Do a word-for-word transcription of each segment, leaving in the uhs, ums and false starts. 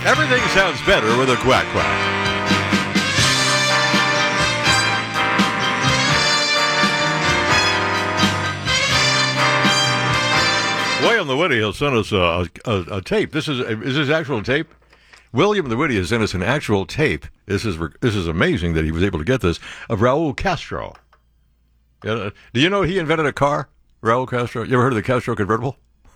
Everything sounds better with a quack quack. William the Witty has sent us a, a, a tape. This is is this actual tape? William the Witty has sent us an actual tape. This is this is amazing that he was able to get this of Raul Castro. Yeah, do you know he invented a car, Raul Castro? You ever heard of the Castro convertible?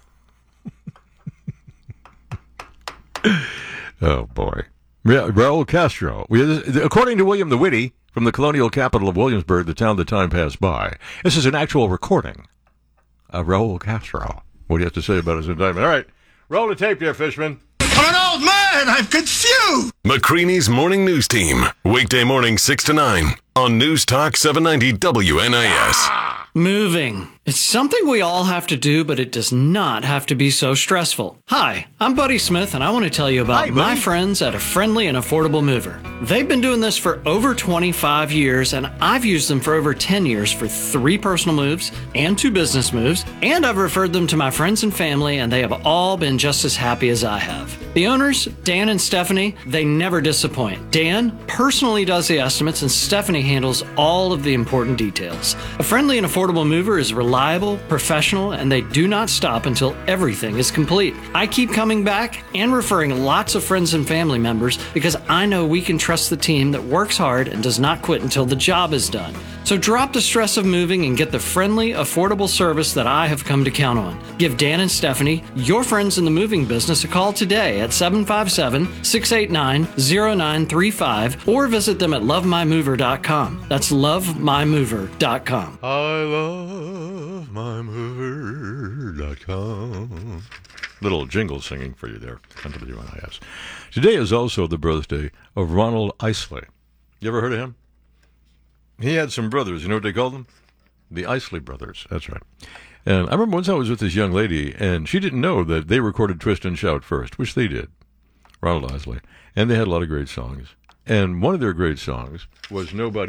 Oh boy, yeah, Raul Castro. We, according to William the Witty, from the colonial capital of Williamsburg, the town the time passed by. This is an actual recording of Raul Castro. What do you have to say about his indictment? All right, roll the tape there, Fishman. I'm an old man. I'm confused. McCready's Morning News Team. Weekday morning six to nine on News Talk seven ninety W N I S. Moving. It's something we all have to do, but it does not have to be so stressful. Hi, I'm Buddy Smith, and I want to tell you about Hi, my buddy. friends at A Friendly and Affordable Mover. They've been doing this for over twenty-five years, and I've used them for over ten years for three personal moves and two business moves, and I've referred them to my friends and family, and they have all been just as happy as I have. The owners, Dan and Stephanie, they never disappoint. Dan personally does the estimates, and Stephanie handles all of the important details. A Friendly and Affordable Mover is reliable, professional, and they do not stop until everything is complete. I keep coming back and referring lots of friends and family members because I know we can trust the team that works hard and does not quit until the job is done. So drop the stress of moving and get the friendly, affordable service that I have come to count on. Give Dan and Stephanie, your friends in the moving business, a call today at seven five seven, six eight nine, zero nine three five or visit them at love my mover dot com. That's love my mover dot com. I love my mover dot com. Little jingle singing for you there on W N I S. Today is also the birthday of Ronald Isley. You ever heard of him? He had some brothers. You know what they called them? The Isley Brothers. That's right. And I remember once I was with this young lady, and she didn't know that they recorded Twist and Shout first, which they did, Ronald Isley. And they had a lot of great songs. And one of their great songs was Nobody